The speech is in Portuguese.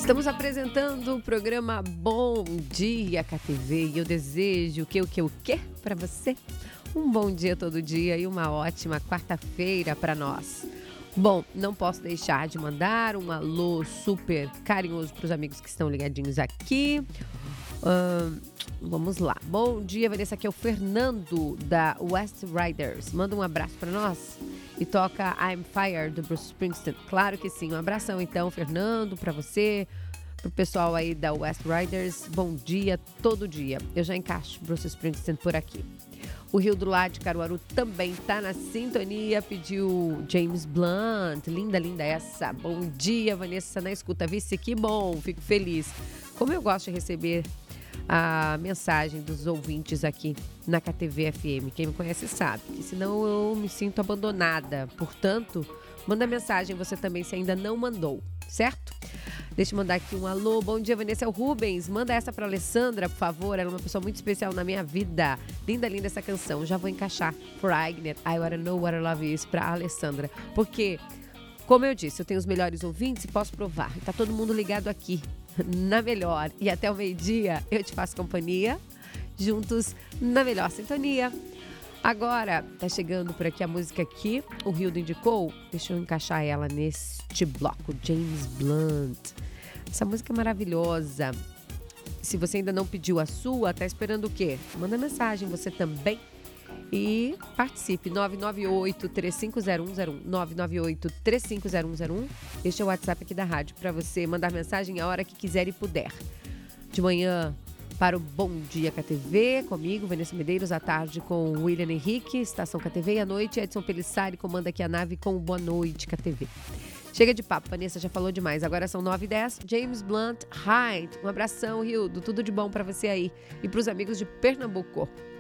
Estamos apresentando o programa Bom Dia KTV e eu desejo o que para você? Um bom dia todo dia e uma ótima quarta-feira para nós. Bom, não posso deixar de mandar um alô super carinhoso para os amigos que estão ligadinhos aqui. Vamos lá. Bom dia, Vanessa. Aqui é o Fernando da West Riders. Manda um abraço para nós e toca I'm Fire do Bruce Springsteen. Claro que sim. Um abração então, Fernando, para você, pro pessoal aí da West Riders. Bom dia, todo dia. Eu já encaixo Bruce Springsteen por aqui. O Rio do Lado de Caruaru também tá na sintonia, pediu James Blunt. Linda, linda essa. Bom dia, Vanessa, na escuta. Vice, que bom, fico feliz. Como eu gosto de receber a mensagem dos ouvintes aqui na KTV FM. Quem me conhece sabe que senão eu me sinto abandonada. Portanto, manda mensagem você também se ainda não mandou, certo? Deixa eu mandar aqui um alô. Bom dia, Vanessa, é o Rubens. Manda essa pra Alessandra, por favor. Ela é uma pessoa muito especial na minha vida. Linda, linda essa canção. Já vou encaixar Fragnet, I Wanna Know What I Love Is pra Alessandra. Porque, como eu disse, eu tenho os melhores ouvintes e posso provar. Tá todo mundo ligado aqui na melhor. E até o meio-dia eu te faço companhia, juntos na melhor sintonia. Agora, tá chegando por aqui a música que o Rildo indicou. Deixa eu encaixar ela neste bloco. James Blunt. Essa música é maravilhosa. Se você ainda não pediu a sua, tá esperando o quê? Manda mensagem, você também. E participe, 998-350101, 998-350101. Este é o WhatsApp aqui da rádio para você mandar mensagem a hora que quiser e puder. De manhã para o Bom Dia KTV, comigo, Vanessa Medeiros, à tarde com o William Henrique, Estação KTV, e à noite Edson Pelissari comanda aqui a nave com o Boa Noite KTV. Chega de papo, Vanessa já falou demais, agora são 9h10, James Blunt, Hide. Um abração, Rildo, tudo de bom para você aí e para os amigos de Pernambuco.